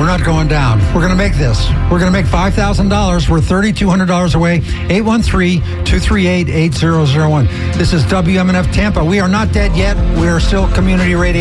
not going down. We're going to make this. We're going to make $5,000. We're $3,200 away. 813-238-8001. This is WMNF Tampa. We are not dead yet. We are still community radio.